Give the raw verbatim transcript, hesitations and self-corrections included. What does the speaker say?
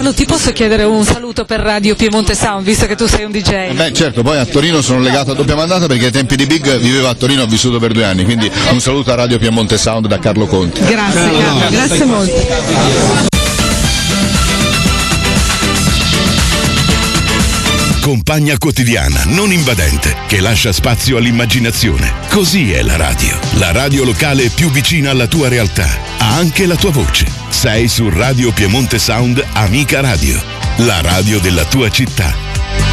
Carlo, ti posso chiedere un saluto per Radio Piemonte Sound, visto che tu sei un D J? Eh beh, certo, poi a Torino sono legato a doppia mandata perché ai tempi di Big vivevo a Torino, ho vissuto per due anni, quindi un saluto a Radio Piemonte Sound da Carlo Conti. Grazie Carlo, grazie molto. Compagna quotidiana, non invadente, che lascia spazio all'immaginazione. Così è la radio. La radio locale più vicina alla tua realtà. Ha anche la tua voce. Sei su Radio Piemonte Sound Amica Radio. La radio della tua città.